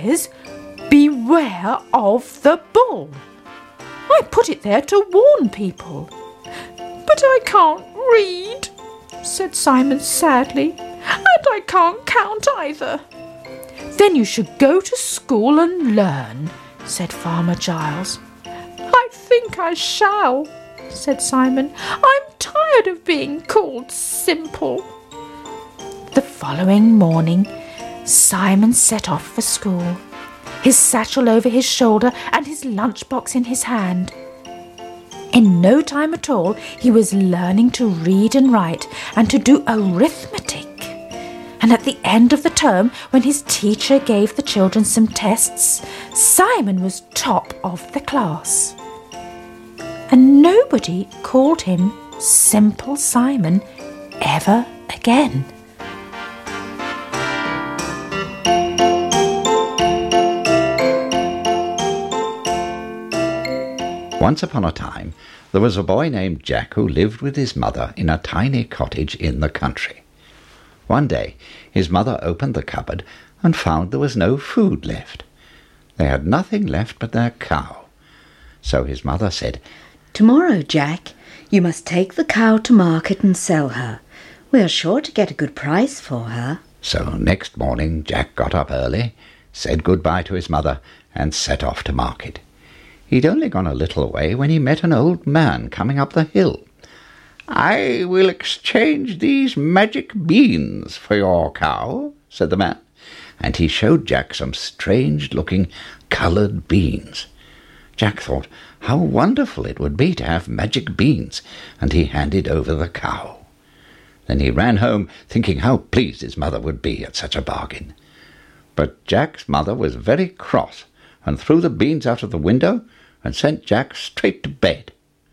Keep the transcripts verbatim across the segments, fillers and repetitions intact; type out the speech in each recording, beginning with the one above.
says, "Beware of the bull." I put it there to warn people. "But I can't read," said Simon sadly, "and I can't count either." "Then you should go to school and learn," said Farmer Giles. "I think I shall," said Simon. "I'm tired of being called simple." The following morning, Simon set off for school, his satchel over his shoulder and his lunchbox in his hand. In no time at all, he was learning to read and write and to do arithmetic. And at the end of the term, when his teacher gave the children some tests, Simon was top of the class. And nobody called him Simple Simon ever again. Once upon a time, there was a boy named Jack who lived with his mother in a tiny cottage in the country. One day, his mother opened the cupboard and found there was no food left. They had nothing left but their cow. So his mother said, "Tomorrow, Jack, you must take the cow to market and sell her. We are sure to get a good price for her." So next morning Jack got up early, said good-bye to his mother, and set off to market. He'd only gone a little way when he met an old man coming up the hill. "I will exchange these magic beans for your cow," said the man, and he showed Jack some strange-looking coloured beans. Jack thought how wonderful it would be to have magic beans, and he handed over the cow. Then he ran home, thinking how pleased his mother would be at such a bargain. But Jack's mother was very cross, and threw the beans out of the window and sent Jack straight to bed.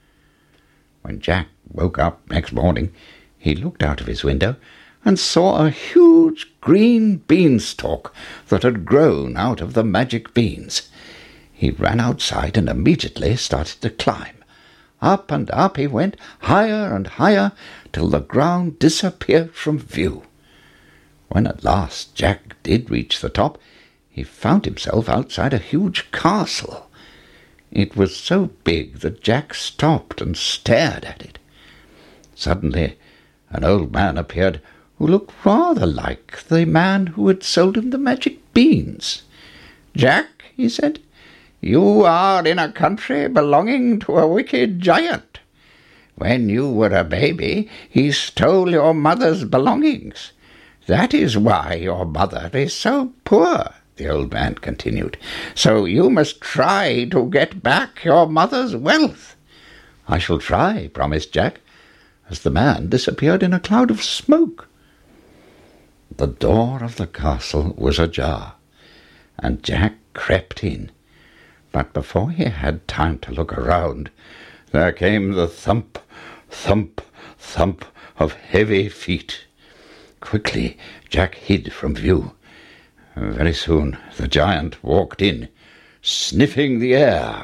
When Jack woke up next morning, he looked out of his window and saw a huge green beanstalk that had grown out of the magic beans. He ran outside and immediately started to climb. Up and up he went, higher and higher, till the ground disappeared from view. When at last Jack did reach the top, he found himself outside a huge castle. It was so big that Jack stopped and stared at it. Suddenly an old man appeared who looked rather like the man who had sold him the magic beans. "Jack," he said, "you are in a country belonging to a wicked giant. When you were a baby, he stole your mother's belongings. That is why your mother is so poor," the old man continued. "So you must try to get back your mother's wealth." "I shall try," promised Jack, as the man disappeared in a cloud of smoke. The door of the castle was ajar, and Jack crept in. But before he had time to look around, there came the thump, thump, thump of heavy feet. Quickly Jack hid from view. Very soon the giant walked in, sniffing the air.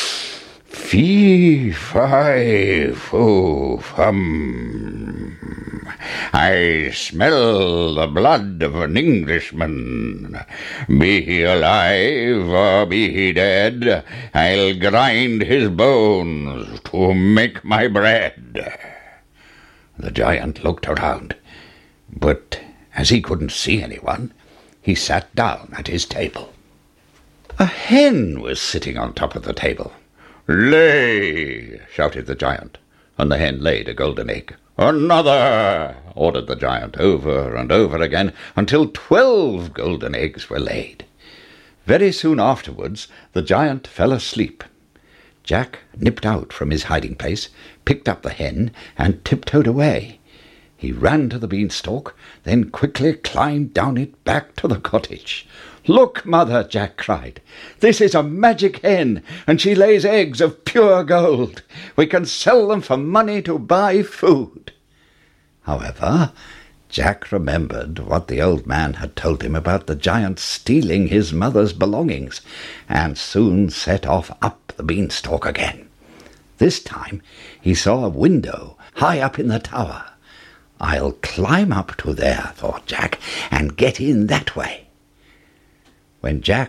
"Fee, fi, fo, fum. I smell the blood of an Englishman. Be he alive or be he dead, I'll grind his bones to make my bread." The giant looked around, but as he couldn't see anyone, he sat down at his table. A hen was sitting on top of the table. "Lay!" shouted the giant, and the hen laid a golden egg. "Another!" ordered the giant, over and over again, until twelve golden eggs were laid. Very soon afterwards the giant fell asleep. Jack nipped out from his hiding-place, picked up the hen, and tiptoed away. He ran to the beanstalk, then quickly climbed down it back to the cottage. "Look, mother," Jack cried. "This is a magic hen, and she lays eggs of pure gold. We can sell them for money to buy food." However, Jack remembered what the old man had told him about the giant stealing his mother's belongings, and soon set off up the beanstalk again. This time he saw a window high up in the tower. "I'll climb up to there," thought Jack, "and get in that way." When Jack